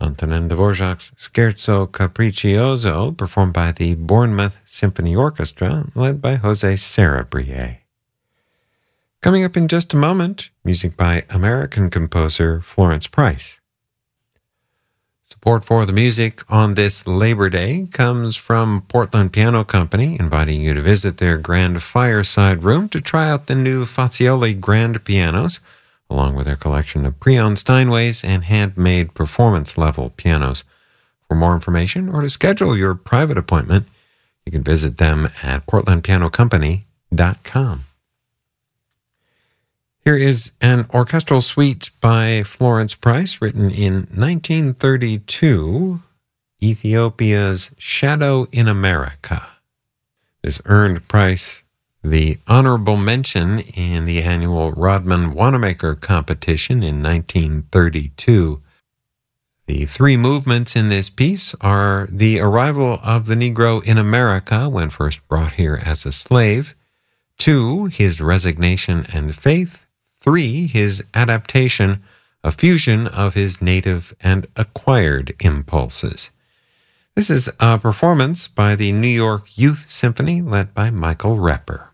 Antonin Dvorak's Scherzo Capriccioso, performed by the Bournemouth Symphony Orchestra, led by Jose Sarabia. Coming up in just a moment, music by American composer Florence Price. Support for the music on this Labor Day comes from Portland Piano Company, inviting you to visit their grand fireside room to try out the new Fazioli grand pianos, along with their collection of pre-owned Steinways and handmade performance-level pianos. For more information or to schedule your private appointment, you can visit them at portlandpianocompany.com. Here is an orchestral suite by Florence Price, written in 1932, Ethiopia's Shadow in America. This earned Price the honorable mention in the annual Rodman Wanamaker competition in 1932. The three movements in this piece are the arrival of the Negro in America when first brought here as a slave, 2, his resignation and faith, 3, his adaptation, a fusion of his native and acquired impulses. This is a performance by the New York Youth Symphony led by Michael Repper.